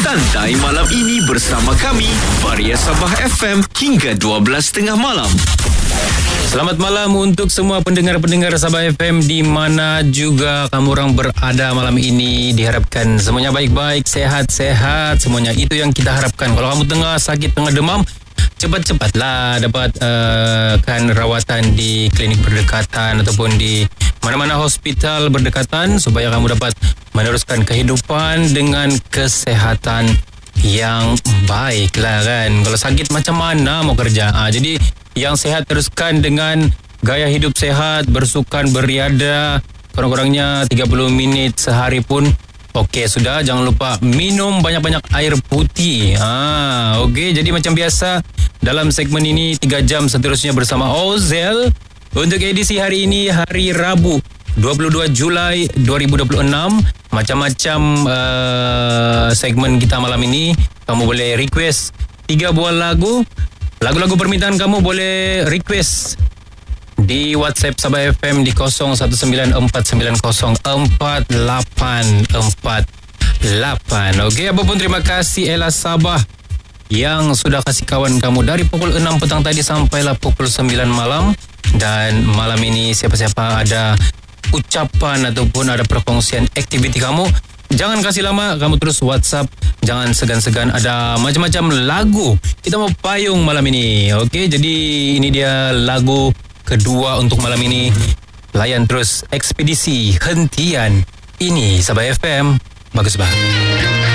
Santai malam ini bersama kami, Varia Sabah FM, hingga 12.30 malam. Selamat malam untuk semua pendengar-pendengar Sabah FM di mana juga kamu orang berada malam ini. Diharapkan semuanya baik-baik, sehat-sehat. Semuanya itu yang kita harapkan. Kalau kamu tengah sakit, tengah demam, cepat-cepatlah dapat kan rawatan di klinik berdekatan ataupun di mana-mana hospital berdekatan supaya kamu dapat meneruskan kehidupan dengan kesehatan yang baik lah kan. Kalau sakit macam mana mau kerja? Jadi yang sehat teruskan dengan gaya hidup sehat, bersukan, beriadah, kurang-kurangnya 30 minit sehari pun okey sudah. Jangan lupa minum banyak-banyak air putih. Okey, jadi macam biasa dalam segmen ini 3 jam seterusnya bersama Ozel. Untuk edisi hari ini, hari Rabu 22 Julai 2026, macam-macam segmen kita malam ini. Kamu boleh request 3 buah lagu-lagu permintaan kamu boleh request di WhatsApp Sabah FM di 0194904848. Okey, apapun terima kasih Ella Sabah yang sudah kasih kawan kamu dari pukul 6 petang tadi sampailah pukul 9 malam. Dan malam ini siapa-siapa ada ucapan ataupun ada perkongsian aktiviti kamu, jangan kasih lama, kamu terus WhatsApp. Jangan segan-segan, ada macam-macam lagu. Kita mau payung malam ini. Okey, jadi ini dia lagu kedua untuk malam ini. Layan terus ekspedisi hentian. Ini Sabah FM. Bagus banget.